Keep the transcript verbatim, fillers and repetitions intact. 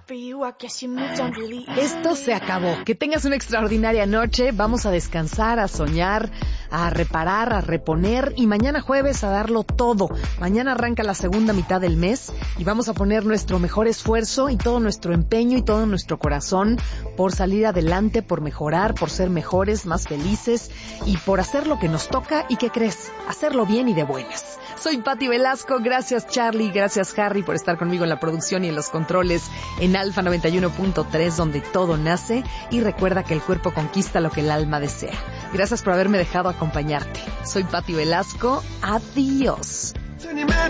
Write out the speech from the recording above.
Esto se acabó. Que tengas una extraordinaria noche. Vamos a descansar, a soñar, a reparar, a reponer y mañana jueves a darlo todo. Mañana arranca la segunda mitad del mes y vamos a poner nuestro mejor esfuerzo y todo nuestro empeño y todo nuestro corazón por salir adelante, por mejorar, por ser mejores, más felices y por hacer lo que nos toca y, ¿qué crees? Hacerlo bien y de buenas. Soy Pati Velasco, gracias Charlie, gracias Harry por estar conmigo en la producción y en los controles en Alfa noventa y uno punto tres, donde todo nace, y recuerda que el cuerpo conquista lo que el alma desea. Gracias por haberme dejado acompañarte. Soy Pati Velasco, adiós.